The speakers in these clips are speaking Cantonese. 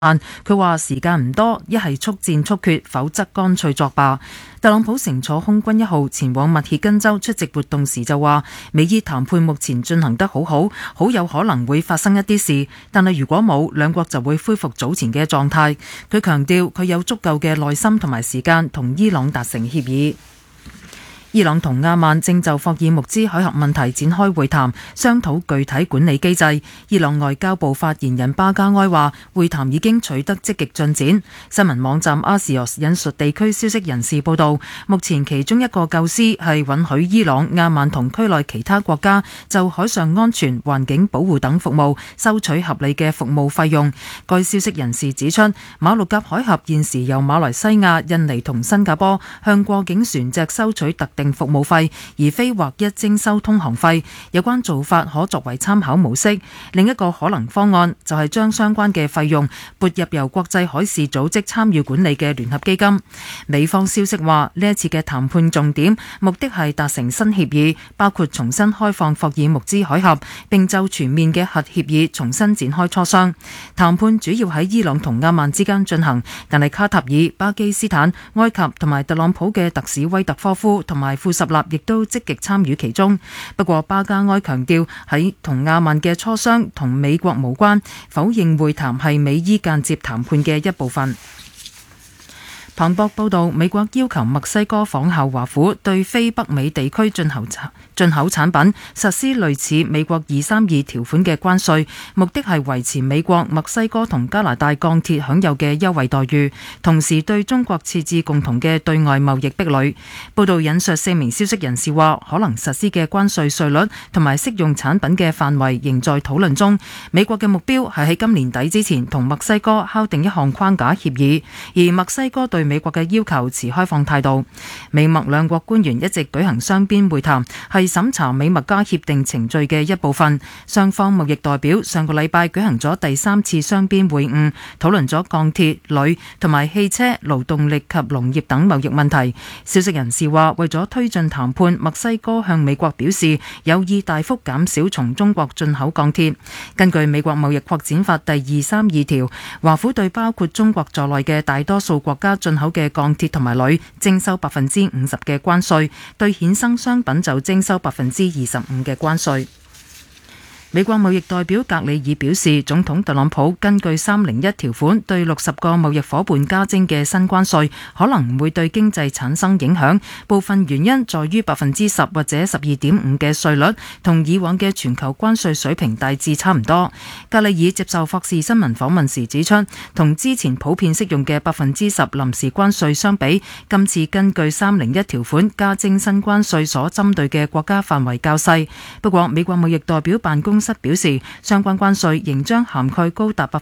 佢話時間唔多，一係速戰速決，否則乾脆作罷。特朗普乘坐空軍1號前往密歇根州出席活動時就話，美伊談判目前進行得好好，好有可能會發生一啲事，但係如果冇，兩國就會恢復早前嘅狀態。佢強調佢有足夠嘅耐心同埋時間同伊朗達成協議。伊朗同阿曼正就霍爾木茲海峽問題展開會談，商討具體管理機制。伊朗外交部發言人巴加埃話，會談已經取得積極進展。新聞網站 Axios 引述地區消息人士報道，目前其中一個構思係允許伊朗、阿曼同區內其他國家就海上安全、環境保護等服務收取合理嘅服務費用。該消息人士指出，馬六甲海峽現時由馬來西亞、印尼同新加坡向過境船隻收取特定服務費，而非劃一徵收通航費。有關做法可作為參考模式。另一個可能方案就係將相關嘅費用撥入由國際海事組織參與管理嘅聯合基金。美方消息話，呢一次嘅談判重點目的係達成新協議，包括重新開放霍爾木茲海峽，並就全面嘅核協議重新展開磋商。談判主要喺伊朗同阿曼之間進行，但係卡塔爾、巴基斯坦、埃及同埋特朗普嘅特使威特科夫同埋庫什納亦都積極參與其中。不過巴加埃強調喺同阿曼嘅磋商同美國無關，否認會談係美伊間接談判嘅一部分。彭博報道，美國要求墨西哥仿效華府對非北美地區進口產品實施類似美國232條款嘅關稅，目的係維持美國、墨西哥同加拿大鋼鐵享有嘅優惠待遇，同時對中國設置共同嘅對外貿易壁壘。報道引述4名消息人士話，可能實施嘅關稅稅率同埋適用產品嘅範圍仍在討論中。美國嘅目標係喺今年底之前同墨西哥敲定一項框架協議，而墨西哥對美國嘅要求持開放態度。美墨兩國官員一直舉行雙邊會談，係審查美墨加協定程序嘅一部分。雙方貿易代表上個禮拜舉行咗第3次雙邊會晤，討論咗鋼鐵、鋁同埋汽車、勞動力及農業等貿易問題。消息人士話，為咗推進談判，墨西哥向美國表示有意大幅減少從中國進口鋼鐵。根據美國貿易擴展法第232條，華府對包括中國在內嘅大多數國家進口嘅鋼鐵同埋鋁徵收50%嘅關稅，對衍生商品就徵收25%嘅關稅。美國貿易代表格里爾表示，總統特朗普根據301條款對60個貿易夥伴加徵嘅新關稅，可能唔會對經濟產生影響。部分原因在於10%或者12.5%嘅稅率，同以往嘅全球關稅水平大致差唔多。格里爾接受霍士新聞訪問時指出，同之前普遍適用嘅10%臨時關稅相比，今次根據301條款加徵新關稅所針對嘅國家範圍較細。不過，美國貿易代表辦公室表示，相關關稅仍將涵蓋高達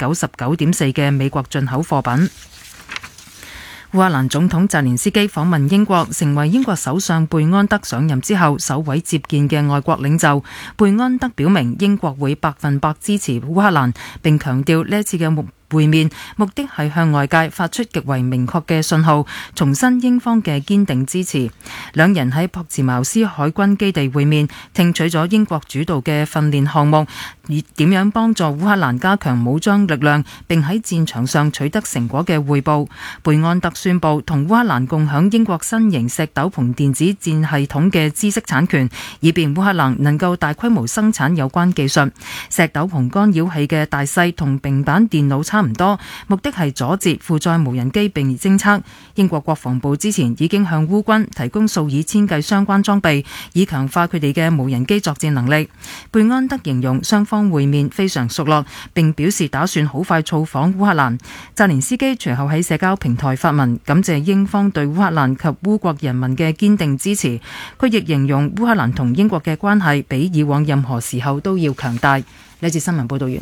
99.4%嘅美國進口貨品。烏克蘭總統澤連斯基訪問英國，成為英國首相貝安德上任之後首位接見嘅外國領袖。貝安德表明英國會100%支持烏克蘭，並強調呢次嘅會面目的係向外界發出極為明確嘅信號，重申英方嘅堅定支持。兩人喺朴茨茅斯海軍基地會面，聽取咗英國主導嘅訓練項目，以點樣幫助烏克蘭加強武裝力量，並喺戰場上取得成果嘅匯報。貝安特宣布同烏克蘭共享英國新型石斗篷電子戰系統嘅知識產權，以便烏克蘭能夠大規模生產有關技術。石斗篷干擾器嘅大細同平板電腦差唔多，目的係阻截負載無人機並偵測。英國國防部之前已經向烏軍提供數以千計相關裝備，以強化佢哋嘅無人機作戰能力。貝安德形容雙方會面非常熟絡，並表示打算好快造訪烏克蘭。澤連斯基隨後喺社交平台發文感謝英方對烏克蘭及烏國人民嘅堅定支持。佢亦形容烏克蘭同英國嘅關係比以往任何時候都要強大。呢節新聞報道完。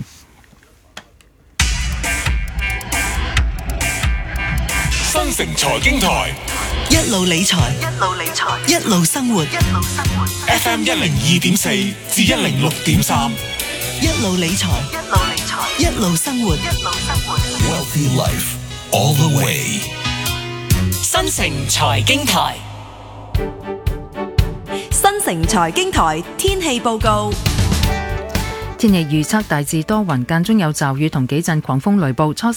新城財經台一路理財，一路生活。 FM 102.4至106.3， 一路理財，一路生活。 Wealthy Life all the way。 新城財經台， 新城財經台天氣報告。 天氣預測大致多雲，間中有驟雨同幾陣狂風雷暴，初